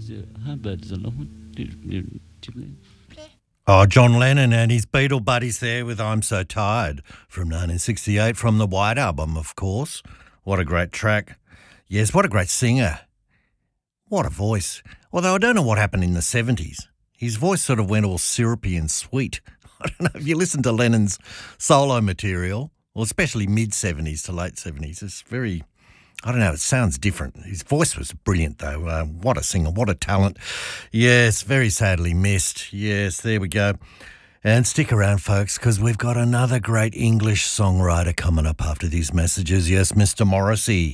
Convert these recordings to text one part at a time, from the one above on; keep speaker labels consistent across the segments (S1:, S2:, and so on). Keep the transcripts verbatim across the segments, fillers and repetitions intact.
S1: How bad is it, Lachlan?
S2: Oh, John Lennon and his Beatle buddies there with I'm So Tired from nineteen sixty-eight from the White Album, of course. What a great track. Yes, what a great singer. What a voice. Although I don't know what happened in the seventies. His voice sort of went all syrupy and sweet. I don't know if you listen to Lennon's solo material, or especially mid-seventies to late seventies, it's very, I don't know, it sounds different. His voice was brilliant, though. Uh, what a singer, what a talent. Yes, very sadly missed. Yes, there we go. And stick around, folks, because we've got another great English songwriter coming up after these messages. Yes, Mister Morrissey.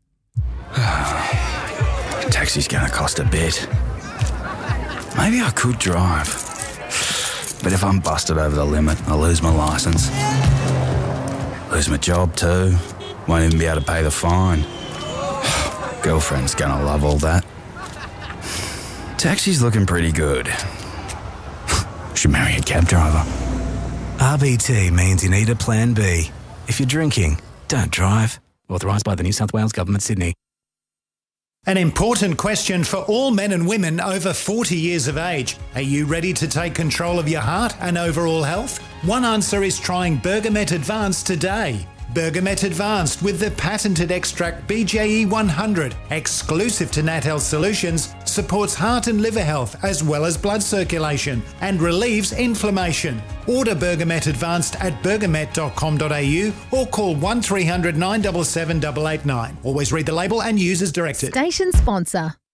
S3: Taxi's going to cost a bit. Maybe I could drive. But if I'm busted over the limit, I'll lose my licence. Lose my job too. Won't even be able to pay the fine. Girlfriend's going to love all that. Taxi's looking pretty good. Should marry a cab driver.
S4: R B T means you need a plan B. If you're drinking, don't drive. Authorised by the New South Wales Government, Sydney.
S5: An important question for all men and women over forty years of age. Are you ready to take control of your heart and overall health? One answer is trying Bergamet Advanced today. Bergamet Advanced with the patented extract B J E one hundred, exclusive to Nat Health Solutions, supports heart and liver health as well as blood circulation and relieves inflammation. Order Bergamet Advanced at bergamet dot com dot a u or call one three hundred nine seven seven eight eight nine. Always read the label and use as directed.
S6: Station sponsor.